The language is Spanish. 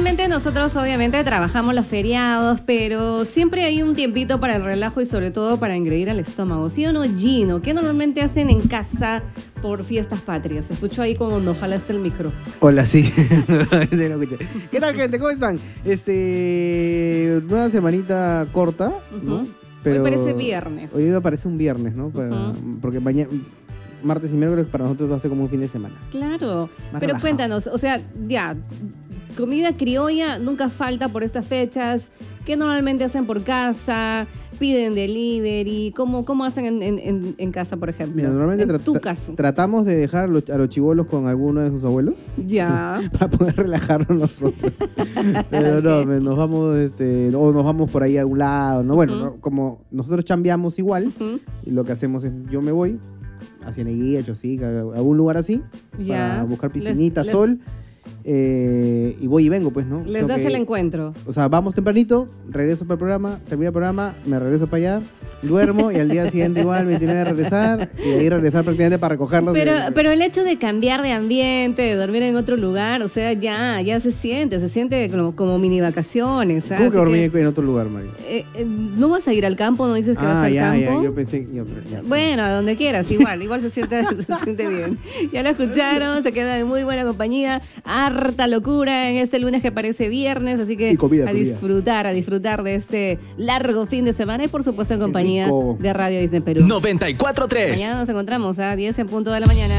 Normalmente nosotros obviamente trabajamos los feriados, pero siempre hay un tiempito para el relajo y sobre todo para engreír al estómago. ¿Sí o no, Gino? ¿Qué normalmente hacen en casa por fiestas patrias? Escucho ahí como no jalaste el micro. Hola, sí. ¿Qué tal, gente? ¿Cómo están? Nueva semanita corta, ¿no? Pero hoy parece viernes. Hoy parece un viernes, ¿no? Porque mañana, martes y miércoles para nosotros va a ser como un fin de semana. Claro. Más pero relajado. Cuéntanos, o sea, ya, comida criolla nunca falta por estas fechas. ¿Qué normalmente hacen por casa? ¿Piden delivery? ¿Cómo hacen en casa, por ejemplo? Mira, normalmente en tu caso. tratamos de dejar a los chibolos con alguno de sus abuelos. Ya. Para poder relajarnos nosotros. Pero no, nos vamos, o nos vamos por ahí a algún lado, ¿no? Bueno, ¿no? Como nosotros chambeamos igual, y lo que hacemos es, yo me voy a Cieneguilla, Chosica, a algún lugar así, para buscar piscinita, sol. Y voy y vengo, pues, ¿no? Les das el encuentro. O sea, vamos tempranito, regreso para el programa, termino el programa, me regreso para allá, duermo y al día siguiente igual 29 de regresar y de ahí regresar prácticamente para recogerlos. Pero el hecho de cambiar de ambiente, de dormir en otro lugar, o sea, ya se siente como mini vacaciones. ¿Cómo que dormir en otro lugar, Mario? ¿No vas a ir al campo? ¿No dices que vas al campo? Ya, yo pensé ya. Bueno, a donde quieras, igual se siente bien. Ya lo escucharon, se queda en muy buena compañía. Harta locura en este lunes que parece viernes, así que a disfrutar de este largo fin de semana y por supuesto en compañía de Radio Disney Perú. 94.3. Mañana nos encontramos a 10 en punto de la mañana.